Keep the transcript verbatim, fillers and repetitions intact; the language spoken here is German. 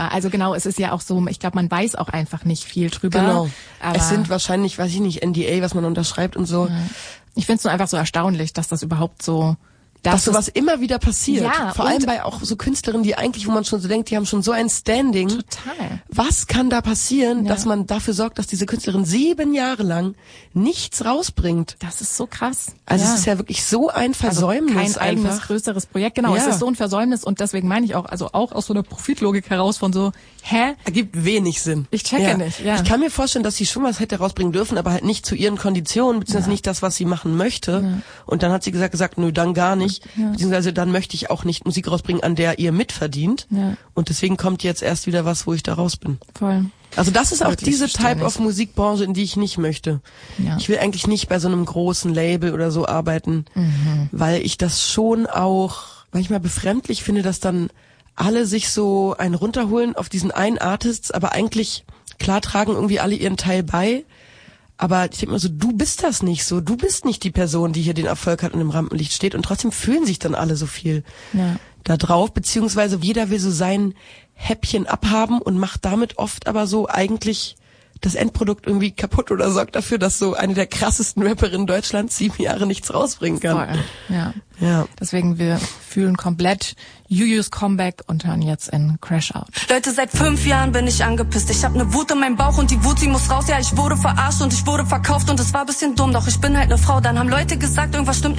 furchtbar. Also genau, es ist ja auch so, ich glaube, man weiß auch einfach nicht viel drüber. Genau. Aber es sind wahrscheinlich, weiß ich nicht, N D A, was man unterschreibt und so. Ja. Ich finde es nur einfach so erstaunlich, dass das überhaupt so... Dass, dass sowas immer wieder passiert. Ja, vor allem bei auch so Künstlerinnen, die eigentlich, wo man schon so denkt, die haben schon so ein Standing. Total. Was kann da passieren, Ja. dass man dafür sorgt, dass diese Künstlerin sieben Jahre lang nichts rausbringt? Das ist so krass. Also ja. es ist ja wirklich so ein Versäumnis. Also kein eigenes, einfach. größeres Projekt. Genau, Ja. es ist so ein Versäumnis und deswegen meine ich auch, also auch aus so einer Profitlogik heraus von so, hä? Ergibt wenig Sinn. Ich checke ja. nicht. Ja. Ich kann mir vorstellen, dass sie schon was hätte rausbringen dürfen, aber halt nicht zu ihren Konditionen, beziehungsweise Ja. nicht das, was sie machen möchte. Ja. Und dann hat sie gesagt, gesagt, nö, dann gar nicht. Ja. Beziehungsweise dann möchte ich auch nicht Musik rausbringen, an der ihr mitverdient. Ja. Und deswegen kommt jetzt erst wieder was, wo ich da raus bin. Voll. Also das ist auch Wirklich diese Type verständlich. of Musikbranche, in die ich nicht möchte. Ja. Ich will eigentlich nicht bei so einem großen Label oder so arbeiten, Mhm. weil ich das schon auch manchmal befremdlich finde, dass dann alle sich so einen runterholen auf diesen einen Artist, aber eigentlich klar tragen irgendwie alle ihren Teil bei. Aber ich denke mir so, du bist das nicht so. Du bist nicht die Person, die hier den Erfolg hat und im Rampenlicht steht. Und trotzdem fühlen sich dann alle so viel Ja. da drauf. Beziehungsweise jeder will so sein Häppchen abhaben und macht damit oft aber so eigentlich das Endprodukt irgendwie kaputt oder sorgt dafür, dass so eine der krassesten Rapperinnen Deutschlands sieben Jahre nichts rausbringen kann. Voll. Ja. Ja. Deswegen, wir fühlen komplett Jujus Comeback und hören jetzt in Crash Out. Leute, seit fünf Jahren bin ich angepisst. Ich hab ne Wut in meinem Bauch und die Wut, sie muss raus. Ja, ich wurde verarscht und ich wurde verkauft und es war ein bisschen dumm. Doch ich bin halt ne Frau. Dann haben Leute gesagt, irgendwas stimmt